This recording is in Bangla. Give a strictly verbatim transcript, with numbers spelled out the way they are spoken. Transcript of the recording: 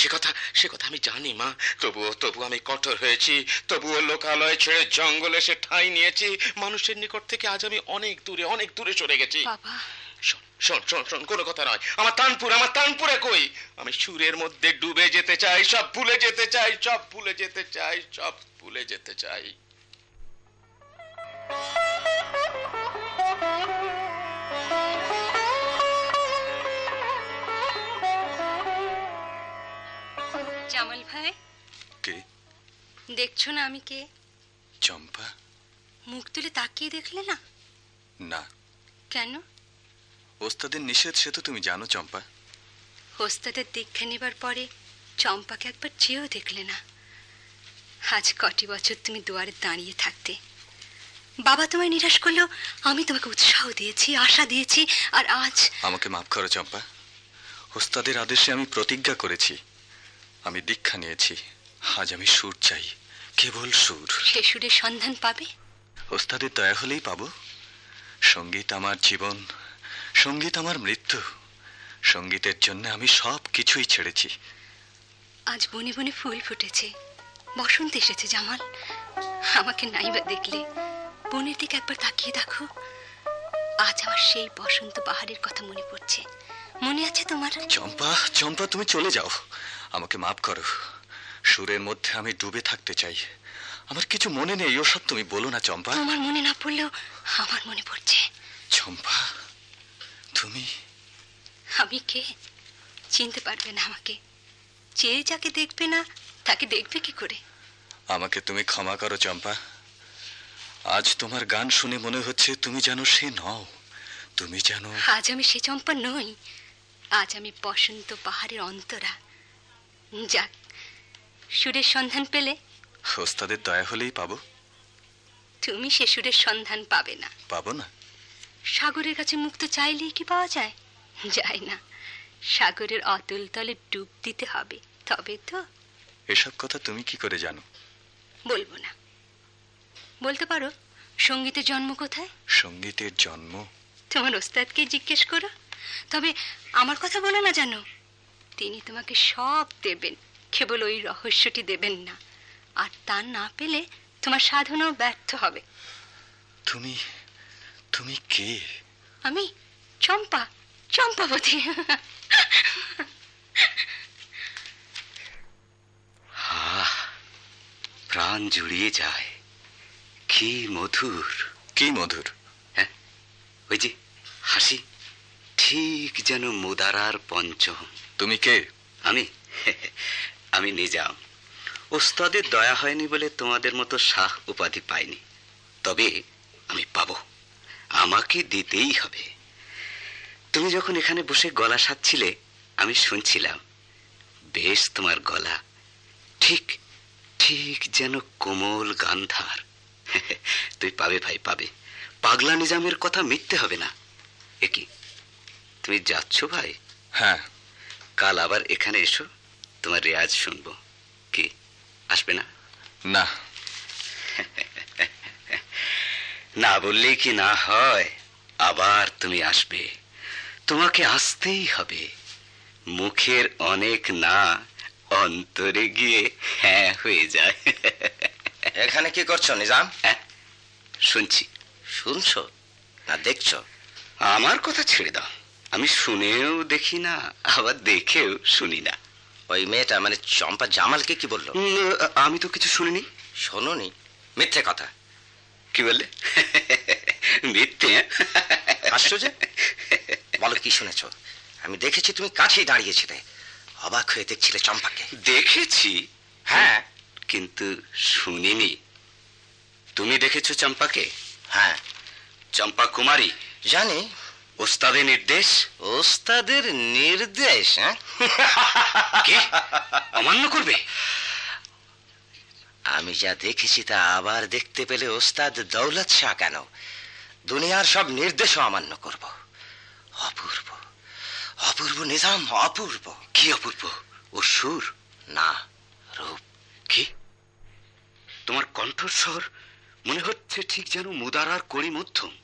সে কথা সে কথা আমি জানি মা, তবুও তবু আমি কঠোর হয়েছি, তবুও লোকালয় ছেড়ে জঙ্গলে এসে ঠাঁই নিয়েছি। মানুষের নিকট থেকে আজ আমি অনেক দূরে অনেক দূরে সরে গেছি। বাবা শোন শোন শোন শোন, কোনো কথা নয়। আমার তানপুর আমার তানপুরে কই? আমি সুরের মধ্যে ডুবে যেতে চাই, সব ভুলে যেতে চাই, সব ভুলে যেতে চাই, সব ভুলে যেতে চাই। জামাল ভাই, কে? দেখছো না আমি কে? চম্পা। মুখ তুলে তাকিয়ে দেখলে না? না। কেন? ওস্তাদের নিষেধ সে তো তুমি জানো চম্পা। ওস্তাদের দীক্ষা নেবার পরে চম্পাকে একবার চেয়েও দেখলে না। আজ কটি বছর তুমি দুয়ারে দাঁড়িয়ে থাকতে, বাবা তোমায় নিরাশ করলেও আমি তোমাকে উৎসাহ দিয়েছি, আশা দিয়েছি, আর আজ। আমাকে মাফ করো চম্পা। ওস্তাদের আদেশে আমি প্রতিজ্ঞা করেছি, আমি দীক্ষা নিয়েছি। আজ আমি সুর চাই, কেবল সুর। সে সুরের সন্ধান পাবে? ওস্তাদের দয়া হলেই পাবো। সঙ্গীত আমার জীবন, সঙ্গীত আমার মৃত্যু। সঙ্গীতের জন্য আমি সব কিছুই ছেড়েছি। আজ বনে বনে ফুল ফুটেছে, বসন্ত এসেছে জামাল। আমাকে নাইবা দেখলে বনের দিকে একবার তাকিয়ে দেখো। আজ আমার সেই বসন্ত বাহারের কথা মনে পড়ছে। মনে আছে তোমার? চম্পা চম্পা তুমি চলে যাও, আমাকে মাফ করো। সুরের মধ্যে আমি ডুবে থাকতে চাই। আমার কিছু মনে নেই, ওসব তুমি বলো না চম্পা। আমার মনে না পড়লেও আমার মনে পড়ছে। চম্পা তুমি? আমি কে চিনতে পারবে না আমাকে? চেয়ে যাকে দেখবে না তাকে দেখবে কি করে? আমাকে তুমি ক্ষমা করো চম্পা। আজ তোমার গান শুনে মনে হচ্ছে তুমি যেন সে নও। তুমি যেন। আজ আমি সে চম্পা নই, আজ আমি বসন্ত পাহাড়ের অন্তরা। যাক, সুরের সন্ধান পেলে? ওস্তাদের দয়া হলেই পাবো। তুমি সে সুরের সন্ধান পাবে না। পাবো না? সাগরের কাছে মুক্ত চাইলেই কি পাওয়া যায়? যায় না। সাগরের অতল তলে ডুব দিতে হবে, তবে তো। এসব কথা তুমি কি করে জানো? বলবো না। বলতে পারো সঙ্গীতের জন্ম কোথায়? সঙ্গীতের জন্ম তোমার ওস্তাদকে জিজ্ঞেস করো। তবে আমার কথা বলো না জানো, তিনি তোমাকে সব দেবেন, কেবল ওই রহস্যটি দেবেন না। আর তা না পেলে তোমার সাধনাও ব্যর্থ হবে। তুমি তুমি কে? আমি চম্পা, চম্পাবতী। প্রাণ জুড়িয়ে যায়, কি মধুর। কি মধুর? হ্যাঁ, ওই যে হাসি, ঠিক যেন মুদারার পঞ্চম। তুমি কে? আমি আমি নিজাম। ওস্তাদের দয়া হয়নি বলে তোমাদের মতো শাহ উপাধি পাইনি, তবে আমি পাবো, আমাকে দিতেই হবে। তুমি যখন এখানে বসে গলা সাধছিলে আমি শুনছিলাম, বেশ তোমার গলা, ঠিক ঠিক যেন কোমল গান্ধার। তুই পাবে ভাই, পাবে। পাগলা নিজামের কথা মিথ্যে হবে না। একই তুমি যাচ্ছ ভাই? হ্যাঁ। কাল আবার এখানে এসো, তোমার রেয়াজ শুনবো। কি আসবে না? না। না বললেই কি না হয়? আবার তুমি আসবে, তোমাকে আসতেই হবে। মুখের অনেক না অন্তরে গিয়ে হ্যাঁ হয়ে যায়। এখানে কি করছো নিজাম? হ্যাঁ, শুনছি। শুনছো না দেখছো? আমার কথা ছেড়ে দাও, আমি শুনেও দেখি না, আবার দেখেও শুনি না। ওই মেয়েটা মানে চম্পা জামালকে কি বললো? আমি তো কিছু শুনিনি। শোনোনি? মিথ্যে কথা। কি বললে? মিথ্যে? হাসছো যে? বলো কি শুনেছো? আমি দেখেছি তুমি কাছেই দাঁড়িয়েছিলে, অবাক হয়ে দেখছিলে চম্পাকে। দেখেছি, হ্যাঁ, কিন্তু শুনিনি। তুমি দেখেছো চম্পাকে? হ্যাঁ। চম্পা কুমারী? জানি। ওস্তাদের নির্দেশ? ওস্তাদের নির্দেশ? হ্যাঁ, কি অমান্য করবে? আমি যা দেখেছি তা আবার দেখতে পেলে ওস্তাদ দৌলত শাহ কেন, দুনিয়ার সব নির্দেশও অমান্য করব। অপূর্ব, অপূর্ব নিজাম, অপূর্ব। কি অপূর্ব? ও সুর না, রূপ। কি তোমার কণ্ঠস্বর মনে হচ্ছে ঠিক যেন মুদারার কড়ি মধ্যম।